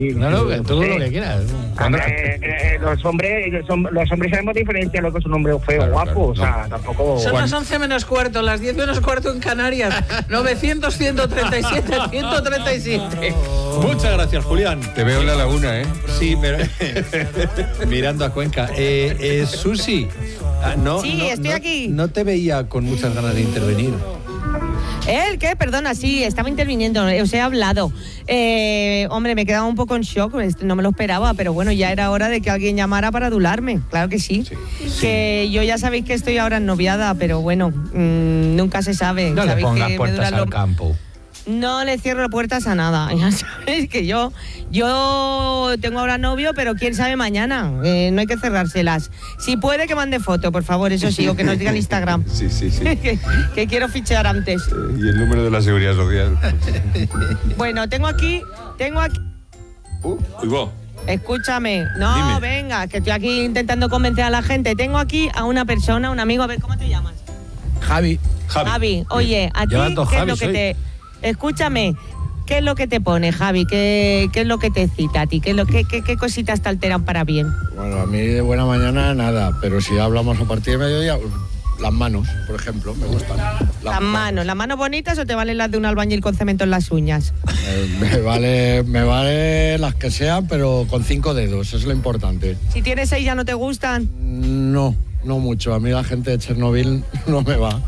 Claro, todo lo que quieras. Los hombres sabemos diferenciar lo que es un hombre feo o guapo, o sea, tampoco... Son las 11 menos cuarto, las 10 menos cuarto en Canarias. 900, 137, 137. Muchas gracias, Julián. Te veo en la laguna, ¿eh? Sí, pero mirando a Cuenca. Susi, Sí, estoy aquí. No te veía con muchas ganas de intervenir. ¿El qué? Perdona, sí, estaba interviniendo, os he hablado. Hombre, me he quedado un poco en shock, no me lo esperaba, pero bueno, ya era hora de que alguien llamara para adularme, claro que sí. Que yo ya sabéis que estoy ahora ennoviada, pero bueno, nunca se sabe. No le pongas puertas al campo. No le cierro puertas a nada, ya sabéis que yo tengo ahora novio, pero quién sabe mañana, no hay que cerrárselas. Si puede que mande foto, por favor, eso sí, o que nos diga en Instagram. Sí. que quiero fichar antes. Y el número de la Seguridad Social. Bueno, tengo aquí... Uy, vos. Escúchame, no, Dime. venga, que estoy aquí intentando convencer a la gente. Tengo aquí a una persona, un amigo, a ver, ¿cómo te llamas? Javi. Oye, a ti, Llevan dos ¿qué es Javis lo que te... Escúchame, ¿qué es lo que te pone, Javi? ¿Qué es lo que te excita a ti? ¿Qué cositas te alteran para bien? Bueno, a mí de buena mañana nada, pero si hablamos a partir de mediodía, las manos, por ejemplo, me gustan. ¿Las manos bonitas o te valen las de un albañil con cemento en las uñas? Me vale las que sean, pero con 5 dedos, eso es lo importante. Si tienes 6 ya no te gustan. No mucho, a mí la gente de Chernobyl no me va.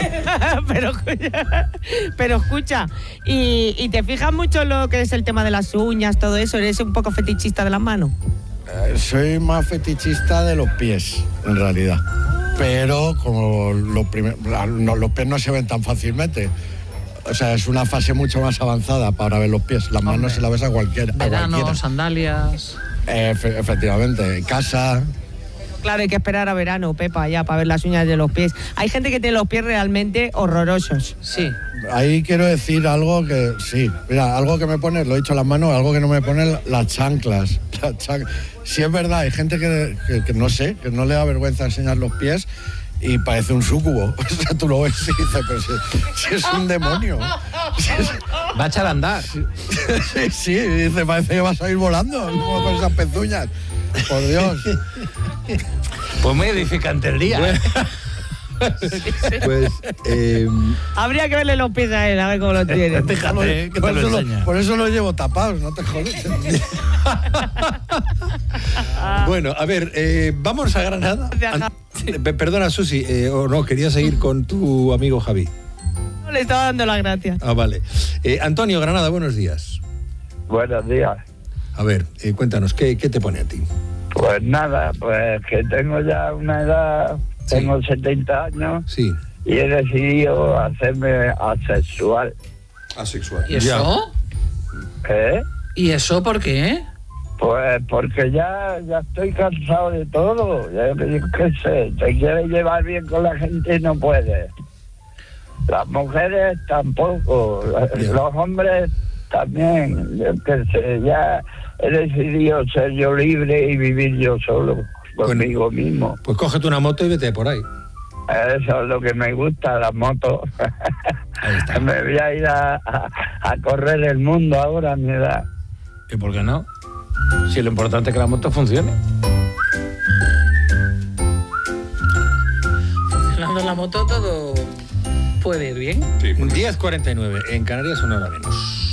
pero escucha, ¿y te fijas mucho en lo que es el tema de las uñas, todo eso? ¿Eres un poco fetichista de las manos? Soy más fetichista de los pies, en realidad. Pero como los pies no se ven tan fácilmente. O sea, es una fase mucho más avanzada para ver los pies. Las manos se las ves a cualquiera. Verano, sandalias... Efectivamente, casa... Claro, hay que esperar a verano, Pepa, ya, para ver las uñas de los pies. Hay gente que tiene los pies realmente horrorosos. Sí. Ahí quiero decir algo que, sí, mira, algo que me pone, lo he dicho las manos, algo que no me pone las chanclas. Sí, es verdad, hay gente que no sé, que no le da vergüenza enseñar los pies y parece un súcubo. O sea, tú lo ves y dices, pero si es un demonio. Va a echar a andar. Sí, dice, parece que vas a ir volando con esas pezuñas. Por Dios. Pues muy edificante el día. Pues habría que verle los pies a él, a ver cómo lo tiene. Déjate, que te lo enseña. Por eso los llevo tapados, no te jodes. Bueno, a ver, vamos a Granada. Perdona, Susi, o no, quería seguir con tu amigo Javi. Le estaba dando las gracias. Ah, vale. Antonio, Granada, buenos días. Buenos días. A ver, cuéntanos, ¿qué te pone a ti? Pues nada, pues que tengo ya una edad, Sí. tengo 70 años Sí. y he decidido hacerme asexual. Asexual. ¿Y eso? ¿Eh? ¿Y eso por qué? Pues porque ya estoy cansado de todo. Ya, yo qué sé, te quieres llevar bien con la gente y no puedes. Las mujeres tampoco, los hombres también. Yo qué sé, ya he decidido ser yo libre y vivir yo solo, conmigo mismo. Pues cógete una moto y vete por ahí. Eso es lo que me gusta, las motos. Ahí está. Me voy a ir a correr el mundo ahora a mi edad. ¿Y por qué no? Si lo importante es que la moto funcione. Funcionando la moto todo puede ir bien. Sí, 10:49, en Canarias una hora menos.